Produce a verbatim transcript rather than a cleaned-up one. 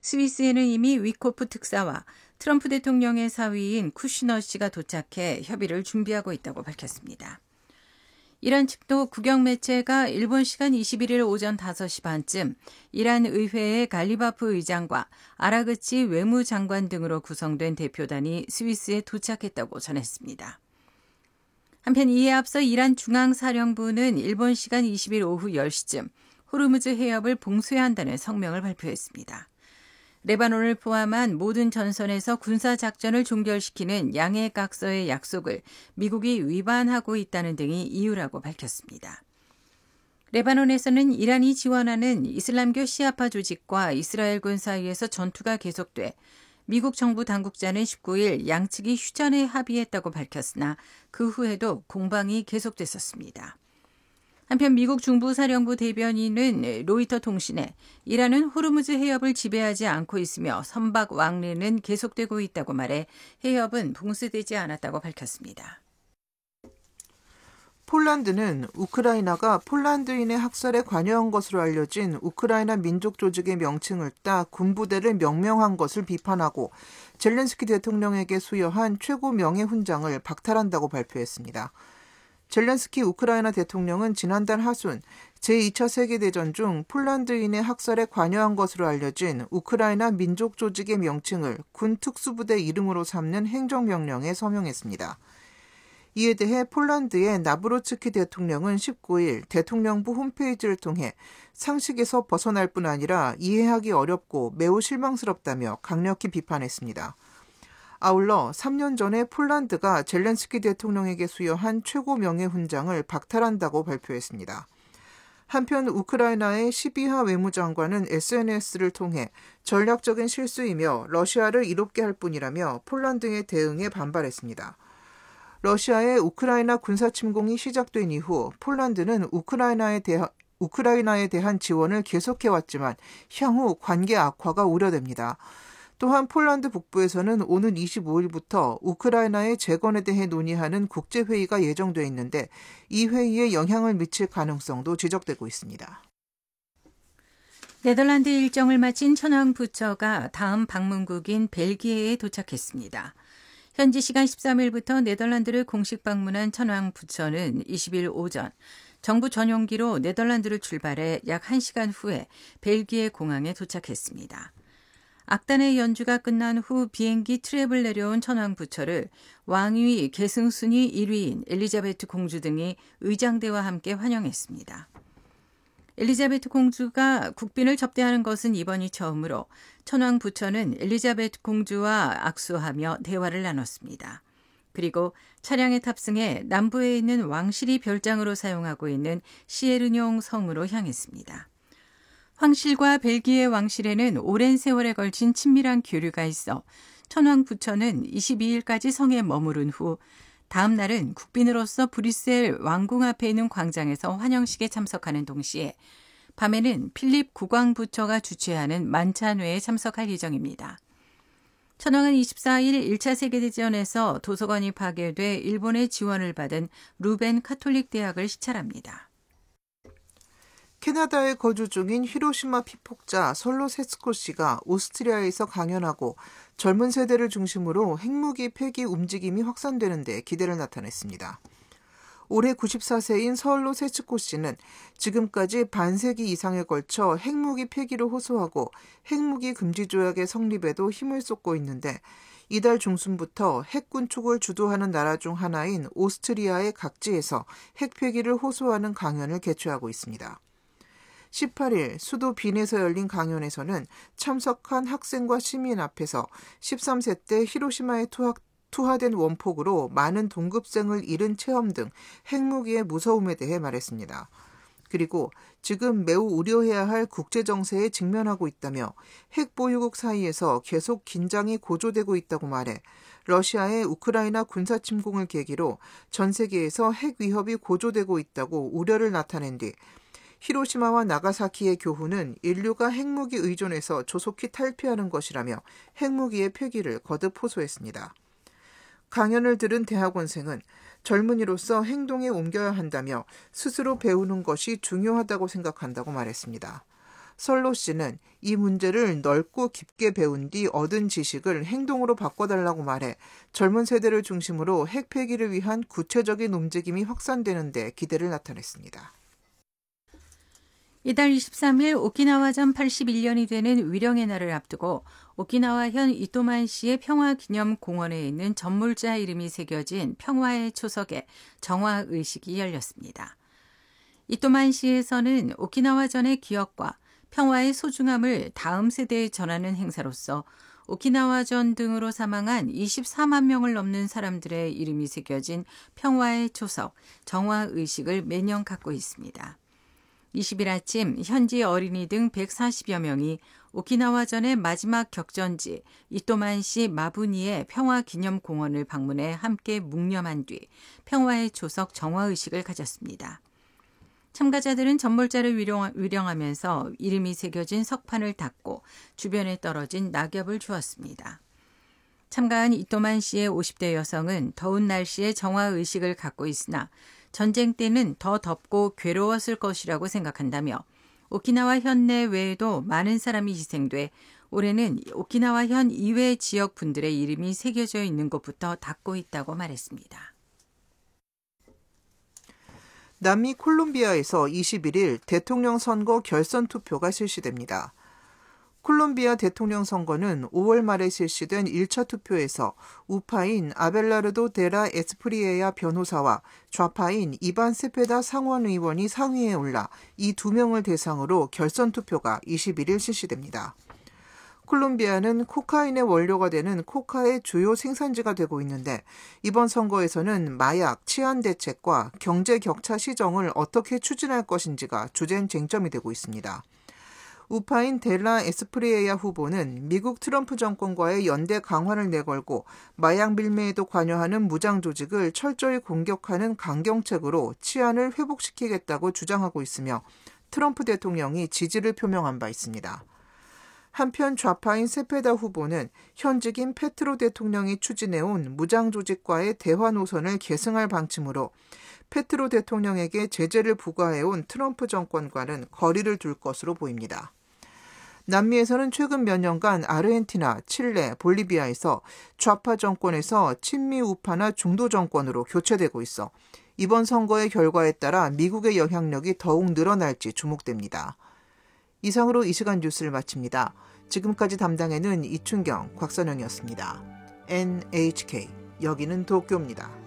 스위스에는 이미 위코프 특사와 트럼프 대통령의 사위인 쿠시너 씨가 도착해 협의를 준비하고 있다고 밝혔습니다. 이란 측도 국영 매체가 일본 시간 이십일 일 오전 다섯 시 반쯤 이란 의회의 갈리바프 의장과 아라그치 외무장관 등으로 구성된 대표단이 스위스에 도착했다고 전했습니다. 한편 이에 앞서 이란 중앙사령부는 일본 시간 이십 일 오후 열 시쯤 호르무즈 해협을 봉쇄한다는 성명을 발표했습니다. 레바논을 포함한 모든 전선에서 군사작전을 종결시키는 양해각서의 약속을 미국이 위반하고 있다는 등이 이유라고 밝혔습니다. 레바논에서는 이란이 지원하는 이슬람교 시아파 조직과 이스라엘군 사이에서 전투가 계속돼 미국 정부 당국자는 십구 일 양측이 휴전에 합의했다고 밝혔으나 그 후에도 공방이 계속됐었습니다. 한편 미국 중부사령부 대변인은 로이터 통신에 이란은 호르무즈 해협을 지배하지 않고 있으며 선박 왕래는 계속되고 있다고 말해 해협은 봉쇄되지 않았다고 밝혔습니다. 폴란드는 우크라이나가 폴란드인의 학살에 관여한 것으로 알려진 우크라이나 민족 조직의 명칭을 따 군부대를 명명한 것을 비판하고 젤렌스키 대통령에게 수여한 최고 명예훈장을 박탈한다고 발표했습니다. 젤렌스키 우크라이나 대통령은 지난달 하순 제이 차 세계대전 중 폴란드인의 학살에 관여한 것으로 알려진 우크라이나 민족 조직의 명칭을 군 특수부대 이름으로 삼는 행정명령에 서명했습니다. 이에 대해 폴란드의 나브로츠키 대통령은 십구 일 대통령부 홈페이지를 통해 상식에서 벗어날 뿐 아니라 이해하기 어렵고 매우 실망스럽다며 강력히 비판했습니다. 아울러 삼 년 전에 폴란드가 젤렌스키 대통령에게 수여한 최고 명예훈장을 박탈한다고 발표했습니다. 한편 우크라이나의 시비하 외무장관은 에스엔에스를 통해 전략적인 실수이며 러시아를 이롭게 할 뿐이라며 폴란드의 대응에 반발했습니다. 러시아의 우크라이나 군사 침공이 시작된 이후 폴란드는 우크라이나에 대한, 우크라이나에 대한 지원을 계속해왔지만 향후 관계 악화가 우려됩니다. 또한 폴란드 북부에서는 오는 이십오 일부터 우크라이나의 재건에 대해 논의하는 국제회의가 예정돼 있는데 이 회의에 영향을 미칠 가능성도 지적되고 있습니다. 네덜란드 일정을 마친 천황 부처가 다음 방문국인 벨기에에 도착했습니다. 현지 시간 십삼 일부터 네덜란드를 공식 방문한 천황 부처는 이십 일 오전 정부 전용기로 네덜란드를 출발해 약 한 시간 후에 벨기에 공항에 도착했습니다. 악단의 연주가 끝난 후 비행기 트랩을 내려온 천황 부처를 왕위 계승순위 일 위인 엘리자베트 공주 등이 의장대와 함께 환영했습니다. 엘리자베트 공주가 국빈을 접대하는 것은 이번이 처음으로 천황 부처는 엘리자베트 공주와 악수하며 대화를 나눴습니다. 그리고 차량에 탑승해 남부에 있는 왕실이 별장으로 사용하고 있는 시에르뇽 성으로 향했습니다. 황실과 벨기에 왕실에는 오랜 세월에 걸친 친밀한 교류가 있어 천황 부처는 이십이 일까지 성에 머무른 후 다음 날은 국빈으로서 브뤼셀 왕궁 앞에 있는 광장에서 환영식에 참석하는 동시에 밤에는 필립 국왕 부처가 주최하는 만찬회에 참석할 예정입니다. 천황은 이십사 일 일 차 세계대전에서 도서관이 파괴돼 일본의 지원을 받은 루벤 카톨릭 대학을 시찰합니다. 캐나다에 거주 중인 히로시마 피폭자 설로 세츠코 씨가 오스트리아에서 강연하고 젊은 세대를 중심으로 핵무기 폐기 움직임이 확산되는 데 기대를 나타냈습니다. 올해 구십사 세인 설로 세츠코 씨는 지금까지 반세기 이상에 걸쳐 핵무기 폐기를 호소하고 핵무기 금지 조약의 성립에도 힘을 쏟고 있는데 이달 중순부터 핵 군축을 주도하는 나라 중 하나인 오스트리아의 각지에서 핵 폐기를 호소하는 강연을 개최하고 있습니다. 십팔 일 수도 빈에서 열린 강연에서는 참석한 학생과 시민 앞에서 십삼 세 때 히로시마에 투하, 투하된 원폭으로 많은 동급생을 잃은 체험 등 핵무기의 무서움에 대해 말했습니다. 그리고 지금 매우 우려해야 할 국제정세에 직면하고 있다며 핵 보유국 사이에서 계속 긴장이 고조되고 있다고 말해 러시아의 우크라이나 군사 침공을 계기로 전 세계에서 핵 위협이 고조되고 있다고 우려를 나타낸 뒤 히로시마와 나가사키의 교훈은 인류가 핵무기 의존에서 조속히 탈피하는 것이라며 핵무기의 폐기를 거듭 호소했습니다. 강연을 들은 대학원생은 젊은이로서 행동에 옮겨야 한다며 스스로 배우는 것이 중요하다고 생각한다고 말했습니다. 설로 씨는 이 문제를 넓고 깊게 배운 뒤 얻은 지식을 행동으로 바꿔달라고 말해 젊은 세대를 중심으로 핵 폐기를 위한 구체적인 움직임이 확산되는 데 기대를 나타냈습니다. 이달 이십삼 일 오키나와전 팔십일 년이 되는 위령의 날을 앞두고 오키나와현 이토만시의 평화기념공원에 있는 전몰자 이름이 새겨진 평화의 초석에 정화의식이 열렸습니다. 이토만시에서는 오키나와전의 기억과 평화의 소중함을 다음 세대에 전하는 행사로서 오키나와전 등으로 사망한 이십사만 명을 넘는 사람들의 이름이 새겨진 평화의 초석, 정화의식을 매년 갖고 있습니다. 이십 일 아침 현지 어린이 등 백사십여 명이 오키나와전의 마지막 격전지 이토만시 마부니의 평화기념공원을 방문해 함께 묵념한 뒤 평화의 초석 정화의식을 가졌습니다. 참가자들은 전몰자를 위령, 위령하면서 이름이 새겨진 석판을 닦고 주변에 떨어진 낙엽을 주었습니다. 참가한 이토만 씨의 오십 대 여성은 더운 날씨에 정화의식을 갖고 있으나 전쟁 때는 더 덥고 괴로웠을 것이라고 생각한다며 오키나와 현 내외에도 많은 사람이 희생돼 올해는 오키나와 현 이외 지역 분들의 이름이 새겨져 있는 곳부터 닦고 있다고 말했습니다. 남미 콜롬비아에서 이십일 일 대통령 선거 결선 투표가 실시됩니다. 콜롬비아 대통령 선거는 오월 말에 실시된 일 차 투표에서 우파인 아벨라르도 데라 에스프리에야 변호사와 좌파인 이반 세페다 상원의원이 상위에 올라 이 두 명을 대상으로 결선 투표가 이십일 일 실시됩니다. 콜롬비아는 코카인의 원료가 되는 코카의 주요 생산지가 되고 있는데 이번 선거에서는 마약, 치안 대책과 경제 격차 시정을 어떻게 추진할 것인지가 주된 쟁점이 되고 있습니다. 우파인 델라 에스프리에야 후보는 미국 트럼프 정권과의 연대 강화를 내걸고 마약 밀매에도 관여하는 무장 조직을 철저히 공격하는 강경책으로 치안을 회복시키겠다고 주장하고 있으며 트럼프 대통령이 지지를 표명한 바 있습니다. 한편 좌파인 세페다 후보는 현직인 페트로 대통령이 추진해온 무장 조직과의 대화 노선을 계승할 방침으로 페트로 대통령에게 제재를 부과해온 트럼프 정권과는 거리를 둘 것으로 보입니다. 남미에서는 최근 몇 년간 아르헨티나, 칠레, 볼리비아에서 좌파 정권에서 친미 우파나 중도 정권으로 교체되고 있어 이번 선거의 결과에 따라 미국의 영향력이 더욱 늘어날지 주목됩니다. 이상으로 이 시간 뉴스를 마칩니다. 지금까지 담당에는 이춘경, 곽선영이었습니다. 엔에이치케이, 여기는 도쿄입니다.